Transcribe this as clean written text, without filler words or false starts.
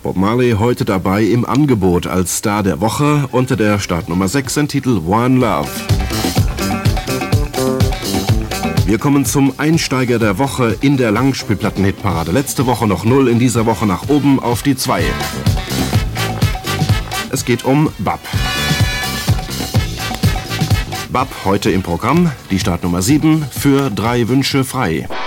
Bob Marley heute dabei im Angebot als Star der Woche. Unter der Startnummer 6 sein Titel One Love. Wir kommen zum Einsteiger der Woche in der Langspielplatten-Hitparade. Letzte Woche noch 0, in dieser Woche nach oben auf die 2. Es geht um Bab. Bab heute im Programm, die Startnummer 7 für 3 Wünsche frei.